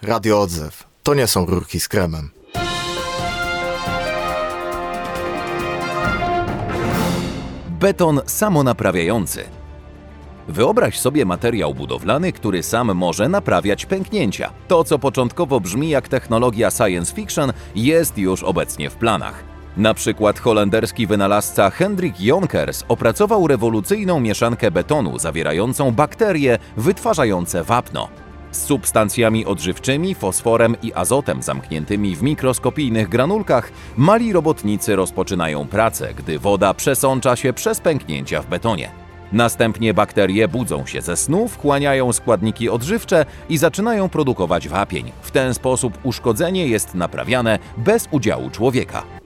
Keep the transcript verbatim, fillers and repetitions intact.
Radio Odzew. To nie są rurki z kremem. Beton samonaprawiający. Wyobraź sobie materiał budowlany, który sam może naprawiać pęknięcia. To, co początkowo brzmi jak technologia science fiction, jest już obecnie w planach. Na przykład holenderski wynalazca Hendrik Jonkers opracował rewolucyjną mieszankę betonu zawierającą bakterie wytwarzające wapno. Z substancjami odżywczymi, fosforem i azotem zamkniętymi w mikroskopijnych granulkach, mali robotnicy rozpoczynają pracę, gdy woda przesącza się przez pęknięcia w betonie. Następnie bakterie budzą się ze snu, wchłaniają składniki odżywcze i zaczynają produkować wapień. W ten sposób uszkodzenie jest naprawiane bez udziału człowieka.